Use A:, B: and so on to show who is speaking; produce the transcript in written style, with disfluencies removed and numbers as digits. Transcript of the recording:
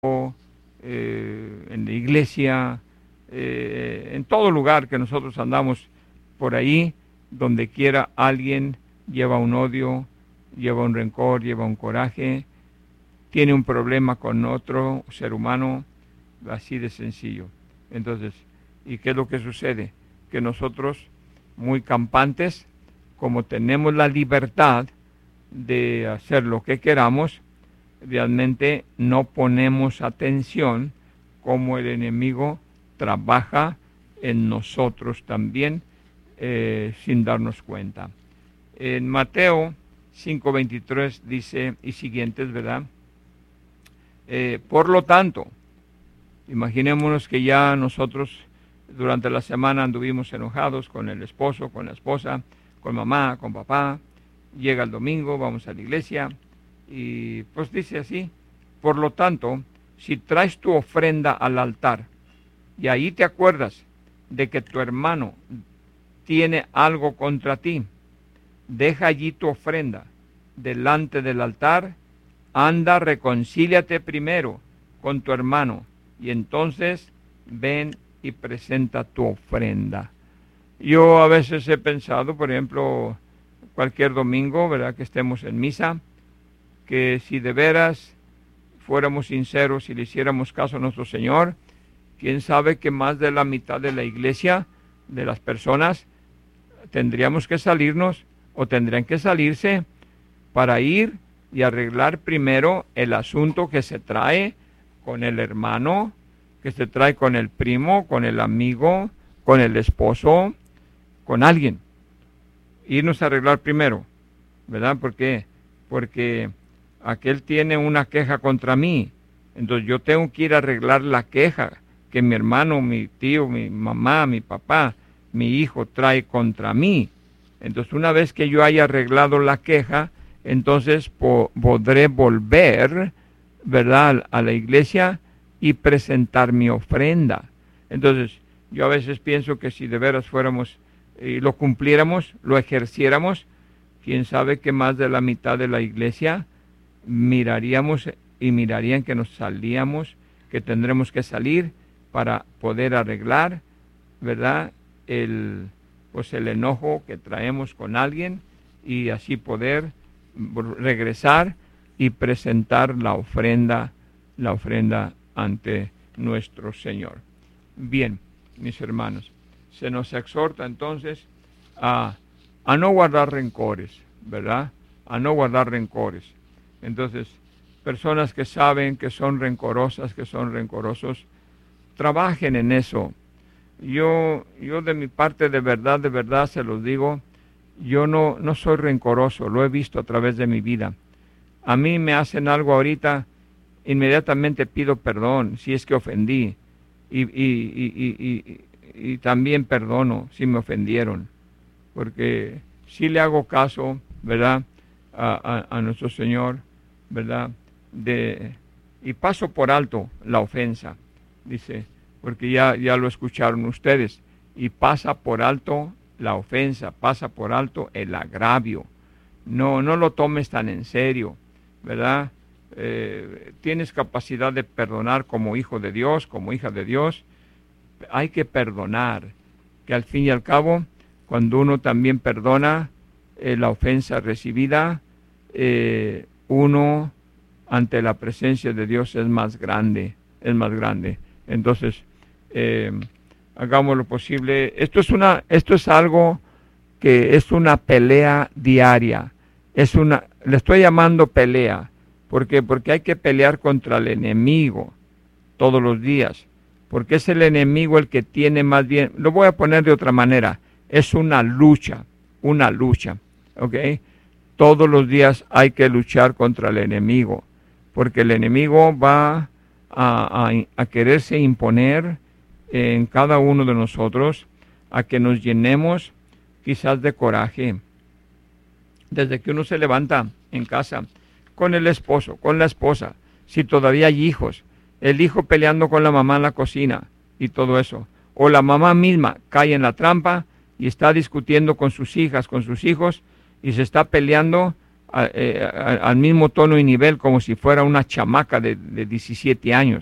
A: en la iglesia, en todo lugar que nosotros andamos por ahí, donde quiera alguien lleva un odio, lleva un rencor, lleva un coraje, tiene un problema con otro ser humano, así de sencillo. Entonces, ¿y qué es lo que sucede? Que nosotros, muy campantes, como tenemos la libertad de hacer lo que queramos, realmente no ponemos atención cómo el enemigo trabaja en nosotros también, sin darnos cuenta. En Mateo 5:23 dice, y siguientes, ¿verdad? Por lo tanto, imaginémonos que ya nosotros durante la semana anduvimos enojados con el esposo, con la esposa, con mamá, con papá. Llega el domingo, vamos a la iglesia y pues dice así, por lo tanto, si traes tu ofrenda al altar y ahí te acuerdas de que tu hermano tiene algo contra ti, deja allí tu ofrenda delante del altar, anda, reconcíliate primero con tu hermano y entonces ven y presenta tu ofrenda. Yo a veces he pensado, por ejemplo, cualquier domingo, ¿verdad?, que estemos en misa, que si de veras fuéramos sinceros y le hiciéramos caso a nuestro Señor, quién sabe que más de la mitad de la iglesia, de las personas, tendríamos que salirnos o tendrían que salirse para ir y arreglar primero el asunto que se trae con el hermano, que se trae con el primo, con el amigo, con el esposo, con alguien. Irnos a arreglar primero, ¿verdad? ¿Por qué? Porque aquel tiene una queja contra mí, entonces yo tengo que ir a arreglar la queja que mi hermano, mi tío, mi mamá, mi papá, mi hijo trae contra mí. Entonces una vez que yo haya arreglado la queja, entonces podré volver, ¿verdad?, a la iglesia y presentar mi ofrenda. Entonces yo a veces pienso que si de veras fuéramos y lo cumpliéramos, lo ejerciéramos, quién sabe que más de la mitad de la iglesia miraríamos y mirarían que nos salíamos, que tendremos que salir para poder arreglar, ¿verdad?, el enojo que traemos con alguien y así poder regresar y presentar la ofrenda ante nuestro Señor. Bien, mis hermanos, se nos exhorta entonces a no guardar rencores, ¿verdad? A no guardar rencores. Entonces, personas que saben que son rencorosas, que son rencorosos, trabajen en eso. Yo de mi parte, de verdad se los digo, yo no soy rencoroso, lo he visto a través de mi vida. A mí me hacen algo ahorita, inmediatamente pido perdón si es que ofendí y también perdono si me ofendieron, porque si le hago caso, ¿verdad?, a nuestro Señor, ¿verdad?, y paso por alto la ofensa, dice, porque ya lo escucharon ustedes, y pasa por alto la ofensa, pasa por alto el agravio. No lo tomes tan en serio, ¿verdad? Tienes capacidad de perdonar como hijo de Dios, como hija de Dios. Hay que perdonar, que al fin y al cabo, cuando uno también perdona la ofensa recibida, uno ante la presencia de Dios es más grande. Entonces, hagamos lo posible. Esto es algo que es una pelea diaria. Le estoy llamando pelea. ¿Por qué? Porque hay que pelear contra el enemigo todos los días. Porque es el enemigo el que tiene más bien, lo voy a poner de otra manera, es una lucha, ¿ok? Todos los días hay que luchar contra el enemigo, porque el enemigo va a quererse imponer en cada uno de nosotros, a que nos llenemos quizás de coraje. Desde que uno se levanta en casa, con el esposo, con la esposa, si todavía hay hijos, el hijo peleando con la mamá en la cocina y todo eso, o la mamá misma cae en la trampa y está discutiendo con sus hijas, con sus hijos, y se está peleando al mismo tono y nivel como si fuera una chamaca de 17 años.